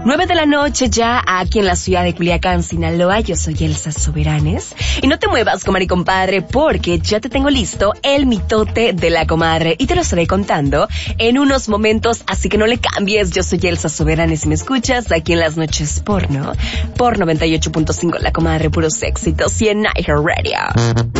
9 de la noche ya aquí en la ciudad de Culiacán, Sinaloa. Yo soy Elsa Soberanes. Y no te muevas, comadre y compadre, porque ya te tengo listo el mitote de la comadre. Y te lo estaré contando en unos momentos, así que no le cambies. Yo soy Elsa Soberanes y me escuchas aquí en las noches porno. Por 98.5 La Comadre, puros éxitos y en iHeartRadio.